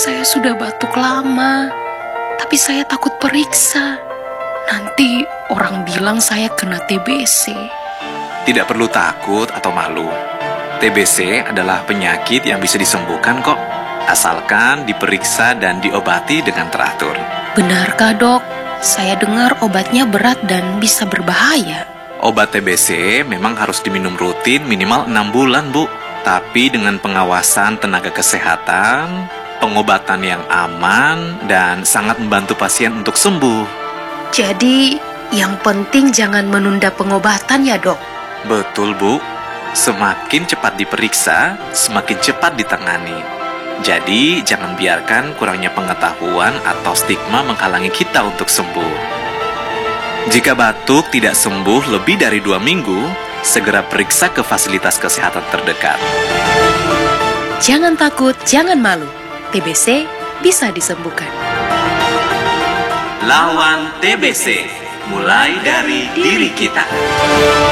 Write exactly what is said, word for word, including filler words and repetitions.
Saya sudah batuk lama, tapi saya takut periksa. Nanti orang bilang saya kena T B C. Tidak perlu takut atau malu. T B C adalah penyakit yang bisa disembuhkan kok, asalkan diperiksa dan diobati dengan teratur. Benarkah, Dok? Saya dengar obatnya berat dan bisa berbahaya. Obat T B C memang harus diminum rutin minimal enam bulan, Bu. Tapi dengan pengawasan tenaga kesehatan, pengobatan yang aman, dan sangat membantu pasien untuk sembuh. Jadi, yang penting jangan menunda pengobatan ya, Dok? Betul, Bu. Semakin cepat diperiksa, semakin cepat ditangani. Jadi, jangan biarkan kurangnya pengetahuan atau stigma menghalangi kita untuk sembuh. Jika batuk tidak sembuh lebih dari dua minggu, segera periksa ke fasilitas kesehatan terdekat. Jangan takut, jangan malu. T B C bisa disembuhkan. Lawan T B C, mulai dari diri kita.